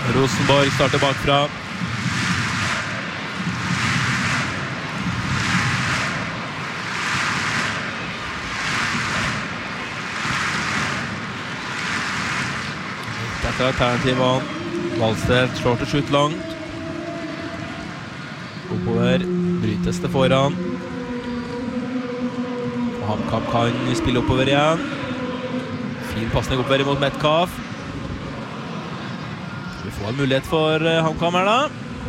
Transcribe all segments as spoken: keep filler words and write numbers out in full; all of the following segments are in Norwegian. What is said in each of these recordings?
Rosenborg starter bakfra. Etter alternativet. Valstedt slår til slutt langt. Oppover. Brytes det foran. HamKam kan spille oppover igjen. Fin passning oppover mot Metcalf. Vi får en mulighet for HamKam her da.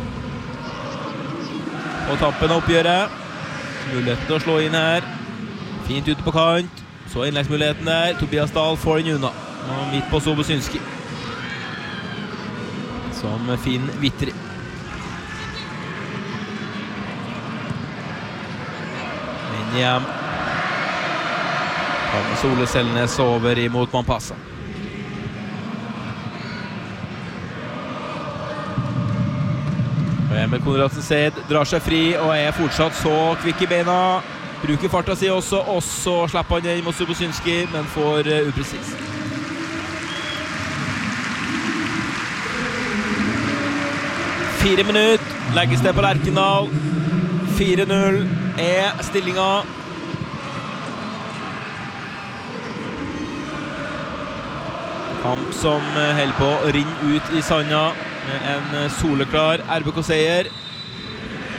På tappen av oppgjøret. Muligheten til å slå inn her. Fint ute på kant. Så innleggsmuligheten der. Tobias Dahl får den unna. Og midt på Sobosynski. Som fin Vittri. Inn hjem. Kommer Sole Selnes over imot Mampasa. Og Emil Konradsen Seid drar seg fri og er fortsatt så kvikk i beina. Bruker farta si også, og så slipper han inn mot Sobosynski, men får uh, upresis. Fire minutter, legges det på Lerkendal. fire null er stillinga. Kamp som holder på å rinne ut i sanda med en soleklar R B K-seier.